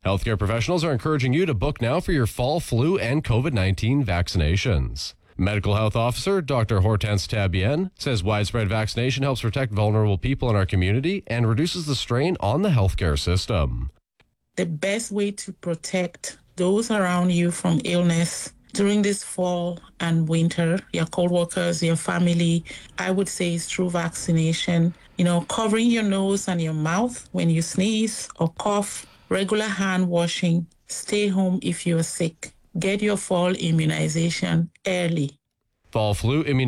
Healthcare professionals are encouraging you to book now for your fall flu and COVID-19 vaccinations. Medical Health Officer Dr. Hortense Tabien says widespread vaccination helps protect vulnerable people in our community and reduces the strain on the healthcare system. The best way to protect those around you from illness during this fall and winter, your co-workers, your family, I would say is through vaccination. Covering your nose and your mouth when you sneeze or cough, regular hand washing, stay home if you're sick. Get your fall immunization early. Fall flu immunization